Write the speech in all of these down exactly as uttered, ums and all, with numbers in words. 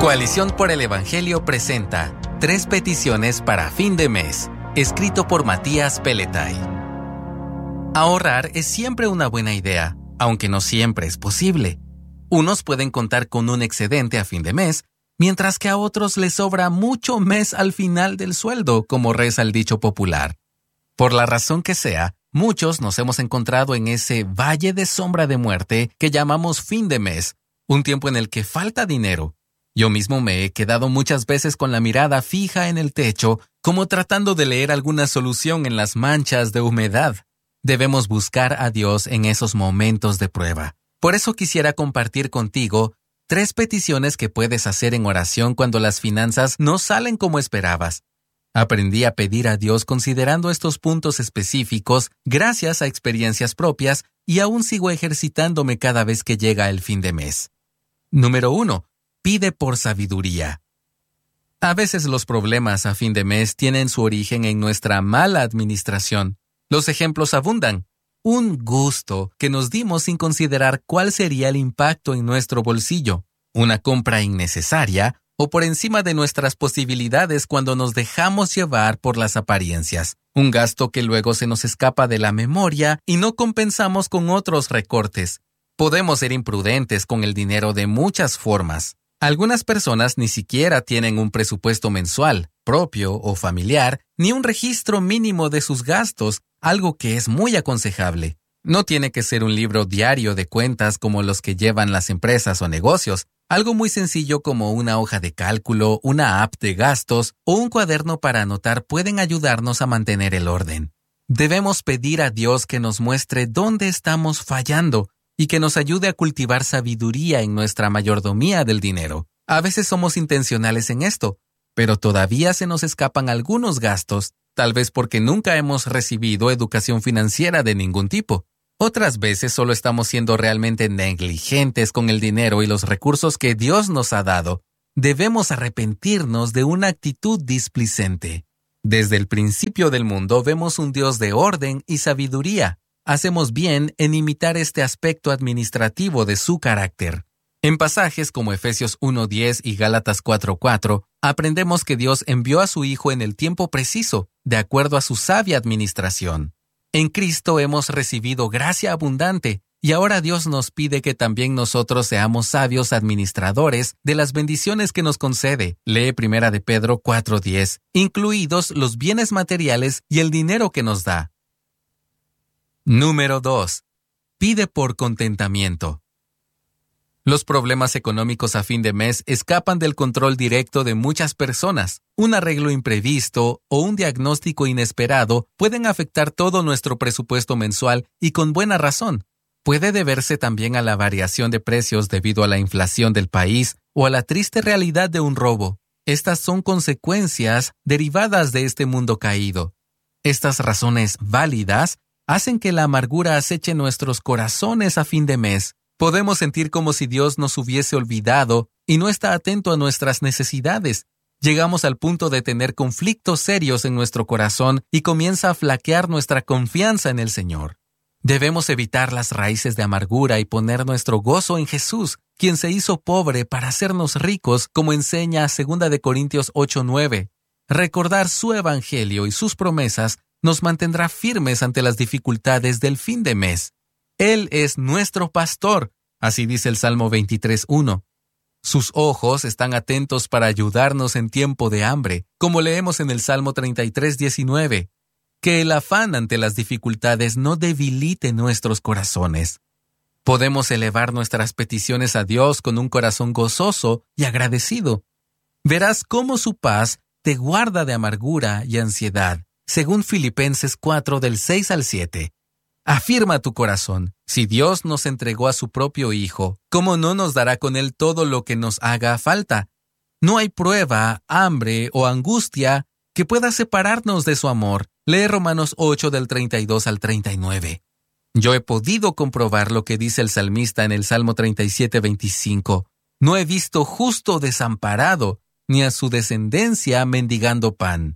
Coalición por el Evangelio presenta Tres peticiones para fin de mes, escrito por Matías Peletay. Ahorrar es siempre una buena idea, aunque no siempre es posible. Unos pueden contar con un excedente a fin de mes, mientras que a otros les sobra mucho mes al final del sueldo, como reza el dicho popular. Por la razón que sea, muchos nos hemos encontrado en ese valle de sombra de muerte que llamamos fin de mes, un tiempo en el que falta dinero. Yo mismo me he quedado muchas veces con la mirada fija en el techo, como tratando de leer alguna solución en las manchas de humedad. Debemos buscar a Dios en esos momentos de prueba. Por eso quisiera compartir contigo tres peticiones que puedes hacer en oración cuando las finanzas no salen como esperabas. Aprendí a pedir a Dios considerando estos puntos específicos gracias a experiencias propias y aún sigo ejercitándome cada vez que llega el fin de mes. Número uno. Pide por sabiduría. A veces los problemas a fin de mes tienen su origen en nuestra mala administración. Los ejemplos abundan. Un gusto que nos dimos sin considerar cuál sería el impacto en nuestro bolsillo. Una compra innecesaria o por encima de nuestras posibilidades cuando nos dejamos llevar por las apariencias. Un gasto que luego se nos escapa de la memoria y no compensamos con otros recortes. Podemos ser imprudentes con el dinero de muchas formas. Algunas personas ni siquiera tienen un presupuesto mensual, propio o familiar, ni un registro mínimo de sus gastos, algo que es muy aconsejable. No tiene que ser un libro diario de cuentas como los que llevan las empresas o negocios, algo muy sencillo como una hoja de cálculo, una app de gastos o un cuaderno para anotar pueden ayudarnos a mantener el orden. Debemos pedir a Dios que nos muestre dónde estamos fallando y que nos ayude a cultivar sabiduría en nuestra mayordomía del dinero. A veces somos intencionales en esto, pero todavía se nos escapan algunos gastos, tal vez porque nunca hemos recibido educación financiera de ningún tipo. Otras veces solo estamos siendo realmente negligentes con el dinero y los recursos que Dios nos ha dado. Debemos arrepentirnos de una actitud displicente. Desde el principio del mundo vemos un Dios de orden y sabiduría. Hacemos bien en imitar este aspecto administrativo de su carácter. En pasajes como Efesios uno diez y Gálatas cuatro cuatro, aprendemos que Dios envió a su Hijo en el tiempo preciso, de acuerdo a su sabia administración. En Cristo hemos recibido gracia abundante, y ahora Dios nos pide que también nosotros seamos sabios administradores de las bendiciones que nos concede. Lee Primera de Pedro cuatro diez, incluidos los bienes materiales y el dinero que nos da. Número dos. Pide por contentamiento. Los problemas económicos a fin de mes escapan del control directo de muchas personas. Un arreglo imprevisto o un diagnóstico inesperado pueden afectar todo nuestro presupuesto mensual y con buena razón. Puede deberse también a la variación de precios debido a la inflación del país o a la triste realidad de un robo. Estas son consecuencias derivadas de este mundo caído. Estas razones válidas hacen que la amargura aceche nuestros corazones a fin de mes. Podemos sentir como si Dios nos hubiese olvidado y no está atento a nuestras necesidades. Llegamos al punto de tener conflictos serios en nuestro corazón y comienza a flaquear nuestra confianza en el Señor. Debemos evitar las raíces de amargura y poner nuestro gozo en Jesús, quien se hizo pobre para hacernos ricos, como enseña segunda de Corintios ocho nueve. Recordar su evangelio y sus promesas nos mantendrá firmes ante las dificultades del fin de mes. Él es nuestro pastor, así dice el Salmo veintitrés uno. Sus ojos están atentos para ayudarnos en tiempo de hambre, como leemos en el Salmo treinta y tres diecinueve. Que el afán ante las dificultades no debilite nuestros corazones. Podemos elevar nuestras peticiones a Dios con un corazón gozoso y agradecido. Verás cómo su paz te guarda de amargura y ansiedad, según Filipenses cuatro del seis al siete. Afirma tu corazón, si Dios nos entregó a su propio Hijo, ¿cómo no nos dará con Él todo lo que nos haga falta? No hay prueba, hambre o angustia que pueda separarnos de su amor. Lee Romanos ocho del treinta y dos al treinta y nueve. Yo he podido comprobar lo que dice el salmista en el Salmo treinta y siete veinticinco. No he visto justo desamparado, ni a su descendencia mendigando pan.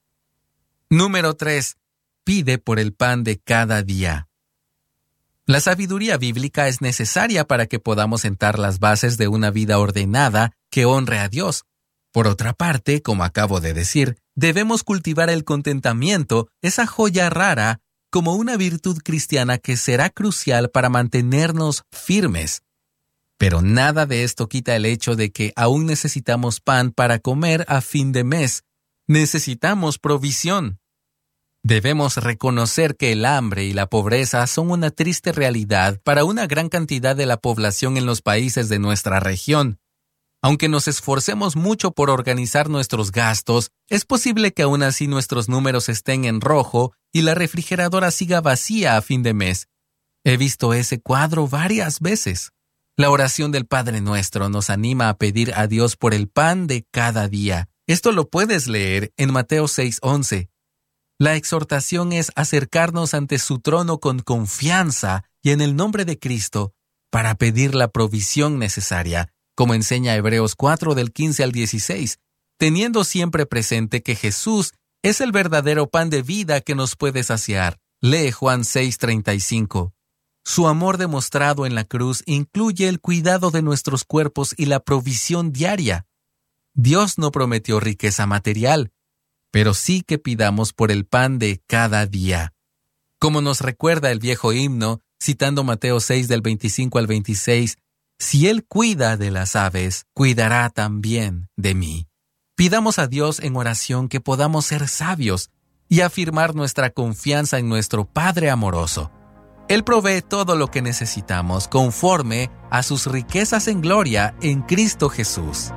Número tres. Pide por el pan de cada día. La sabiduría bíblica es necesaria para que podamos sentar las bases de una vida ordenada que que honre a Dios. Por otra parte, como acabo de decir, debemos cultivar el contentamiento, esa joya rara, como una virtud cristiana que será crucial para mantenernos firmes. Pero nada de esto quita el hecho de que aún necesitamos pan para comer a fin de mes. Necesitamos provisión. Debemos reconocer que el hambre y la pobreza son una triste realidad para una gran cantidad de la población en los países de nuestra región. Aunque nos esforcemos mucho por organizar nuestros gastos, es posible que aún así nuestros números estén en rojo y la refrigeradora siga vacía a fin de mes. He visto ese cuadro varias veces. La oración del Padre Nuestro nos anima a pedir a Dios por el pan de cada día. Esto lo puedes leer en Mateo seis once. La exhortación es acercarnos ante su trono con confianza y en el nombre de Cristo para pedir la provisión necesaria, como enseña Hebreos cuatro del quince al dieciséis, teniendo siempre presente que Jesús es el verdadero pan de vida que nos puede saciar. Lee Juan seis treinta y cinco. Su amor demostrado en la cruz incluye el cuidado de nuestros cuerpos y la provisión diaria. Dios no prometió riqueza material, pero sí que pidamos por el pan de cada día. Como nos recuerda el viejo himno, citando Mateo seis del veinticinco al veintiséis, si Él cuida de las aves, cuidará también de mí. Pidamos a Dios en oración que podamos ser sabios y afirmar nuestra confianza en nuestro Padre amoroso. Él provee todo lo que necesitamos conforme a sus riquezas en gloria en Cristo Jesús.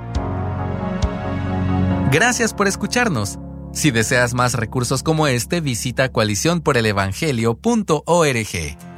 Gracias por escucharnos. Si deseas más recursos como este, visita coalición por el evangelio punto org.